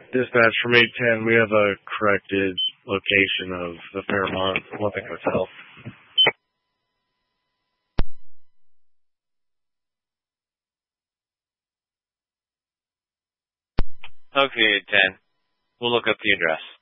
Dispatch from 810, we have a corrected location of the Fairmont Olympic Hotel. Okay, 10. We'll look up the address.